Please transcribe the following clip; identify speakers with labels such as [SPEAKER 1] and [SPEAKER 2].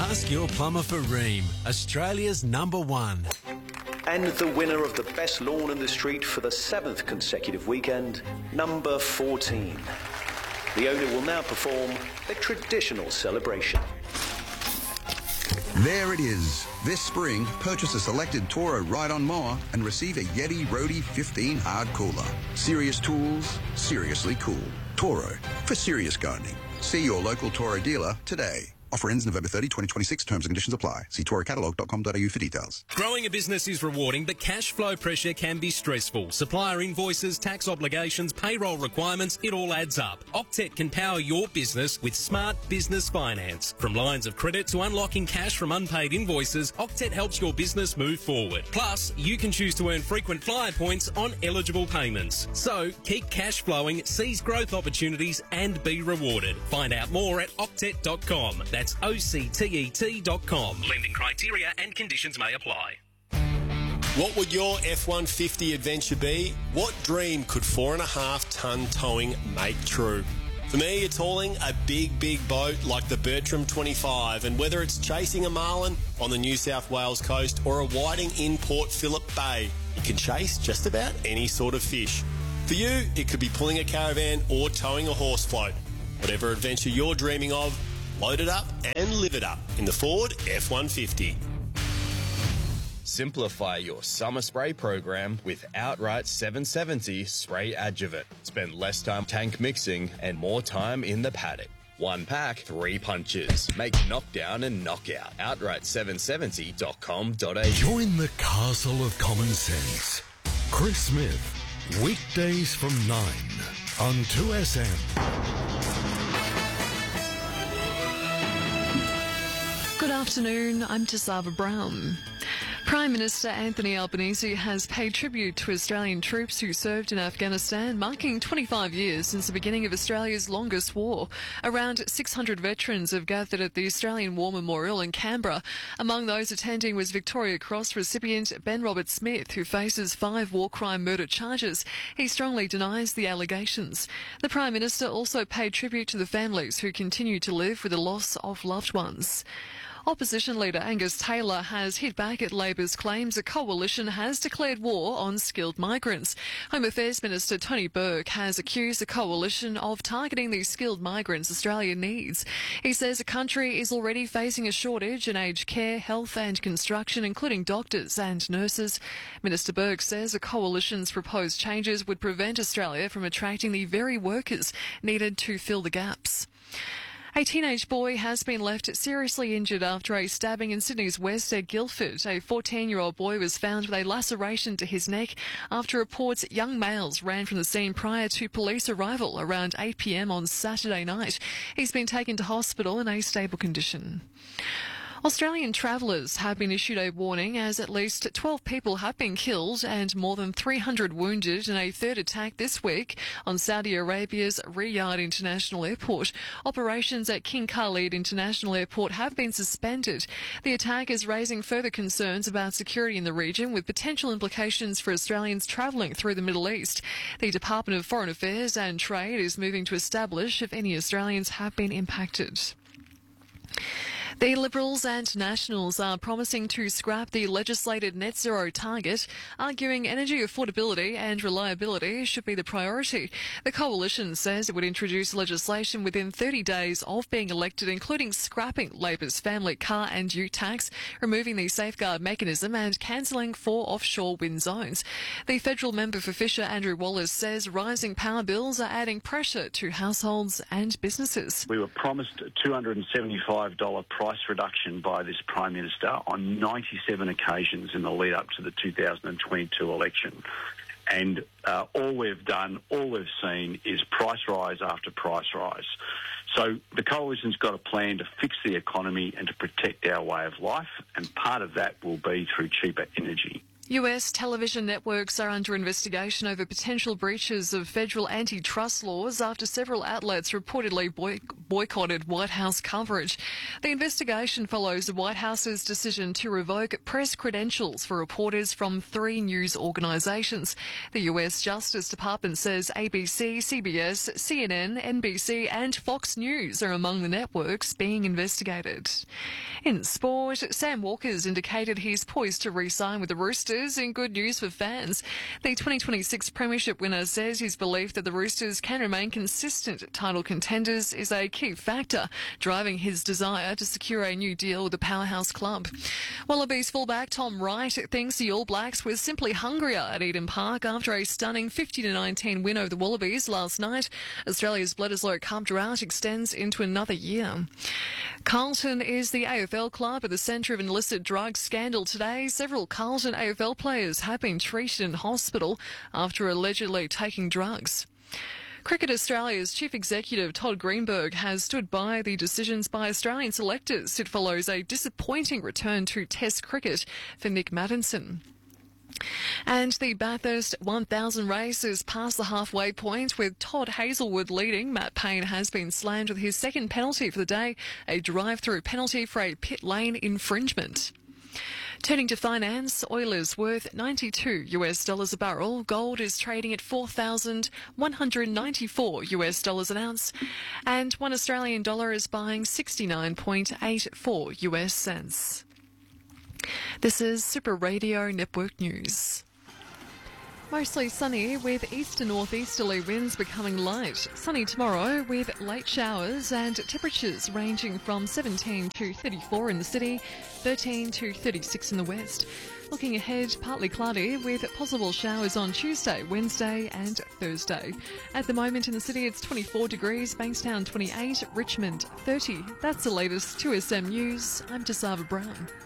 [SPEAKER 1] Ask your plumber for Rheem, Australia's #1.
[SPEAKER 2] And the winner of the best lawn in the street for the 7th consecutive weekend, number 14. The owner will now perform a traditional celebration.
[SPEAKER 3] There it is. This spring, purchase a selected Toro ride-on mower and receive a Yeti Roadie 15 hard cooler. Serious tools, seriously cool. Toro, for serious gardening. See your local Toro dealer today. Offer ends November 30, 2026. Terms and conditions apply. See torocatalog.com.au for details.
[SPEAKER 4] Growing a business is rewarding, but cash flow pressure can be stressful. Supplier invoices, tax obligations, payroll requirements, it all adds up. Octet can power your business with smart business finance. From lines of credit to unlocking cash from unpaid invoices, Octet helps your business move forward. Plus, you can choose to earn frequent flyer points on eligible payments. So, keep cash flowing, seize growth opportunities and be rewarded. Find out more at octet.com. That's OCTET.com. Lending criteria and conditions may apply.
[SPEAKER 5] What would your F-150 adventure be? What dream could 4.5 tonne towing make true? For me, it's hauling a big boat like the Bertram 25, and whether it's chasing a marlin on the New South Wales coast or a whiting in Port Phillip Bay, you can chase just about any sort of fish. For you, it could be pulling a caravan or towing a horse float. Whatever adventure you're dreaming of, load it up and live it up in the Ford F-150.
[SPEAKER 6] Simplify your summer spray program with Outright 770 Spray Adjuvant. Spend less time tank mixing and more time in the paddock. 1 pack, 3 punches. Make knockdown and knockout. Outright770.com.au.
[SPEAKER 1] Join the castle of common sense. Chris Smith, weekdays from 9 on 2SM.
[SPEAKER 7] Good afternoon, I'm Tasava Brown. Prime Minister Anthony Albanese has paid tribute to Australian troops who served in Afghanistan, marking 25 years since the beginning of Australia's longest war. Around 600 veterans have gathered at the Australian War Memorial in Canberra. Among those attending was Victoria Cross recipient Ben Robert Smith, who faces 5 war crime murder charges. He strongly denies the allegations. The Prime Minister also paid tribute to the families who continue to live with the loss of loved ones. Opposition leader Angus Taylor has hit back at Labor's claims a coalition has declared war on skilled migrants. Home Affairs Minister Tony Burke has accused the coalition of targeting the skilled migrants Australia needs. He says the country is already facing a shortage in aged care, health and construction, including doctors and nurses. Minister Burke says the coalition's proposed changes would prevent Australia from attracting the very workers needed to fill the gaps. A teenage boy has been left seriously injured after a stabbing in Sydney's West at Guildford. A 14-year-old boy was found with a laceration to his neck after reports young males ran from the scene prior to police arrival around 8 p.m. on Saturday night. He's been taken to hospital in a stable condition. Australian travellers have been issued a warning as at least 12 people have been killed and more than 300 wounded in a third attack this week on Saudi Arabia's Riyadh International Airport. Operations at King Khalid International Airport have been suspended. The attack is raising further concerns about security in the region, with potential implications for Australians travelling through the Middle East. The Department of Foreign Affairs and Trade is moving to establish if any Australians have been impacted. The Liberals and Nationals are promising to scrap the legislated net zero target, arguing energy affordability and reliability should be the priority. The coalition says it would introduce legislation within 30 days of being elected, including scrapping Labor's family car and ute tax, removing the safeguard mechanism and cancelling 4 offshore wind zones. The federal member for Fisher, Andrew Wallace, says rising power bills are adding pressure to households and businesses.
[SPEAKER 8] We were promised a $275 price reduction by this Prime Minister on 97 occasions in the lead up to the 2022 election. And all we've seen is price rise after price rise. So the coalition's got a plan to fix the economy and to protect our way of life, and part of that will be through cheaper energy.
[SPEAKER 7] US television networks are under investigation over potential breaches of federal antitrust laws after several outlets reportedly boycotted White House coverage. The investigation follows the White House's decision to revoke press credentials for reporters from 3 news organisations. The US Justice Department says ABC, CBS, CNN, NBC and Fox News are among the networks being investigated. In sport, Sam Walker's indicated he's poised to re-sign with the Roosters in good news for fans. The 2026 Premiership winner says his belief that the Roosters can remain consistent title contenders is a key factor, driving his desire to secure a new deal with the powerhouse club. Wallabies fullback Tom Wright thinks the All Blacks were simply hungrier at Eden Park after a stunning 50-19 win over the Wallabies last night. Australia's Bledisloe Cup drought extends into another year. Carlton is the AFL club at the centre of an illicit drug scandal today. Several Carlton AFL players have been treated in hospital after allegedly taking drugs. Cricket Australia's Chief Executive Todd Greenberg has stood by the decisions by Australian selectors. It follows a disappointing return to Test cricket for Mick Maddinson. And the Bathurst 1000 race is past the halfway point with Todd Hazelwood leading. Matt Payne has been slammed with his second penalty for the day, a drive-through penalty for a pit lane infringement. Turning to finance, oil is worth $92 a barrel. Gold is trading at $4,194 an ounce, and 1 Australian dollar is buying 69.84 US cents. This is Super Radio Network News. Mostly sunny with east to northeasterly winds becoming light. Sunny tomorrow with late showers and temperatures ranging from 17 to 34 in the city, 13 to 36 in the west. Looking ahead, partly cloudy with possible showers on Tuesday, Wednesday and Thursday. At the moment in the city it's 24 degrees, Bankstown 28, Richmond 30. That's the latest 2SM News. I'm Jasava Brown.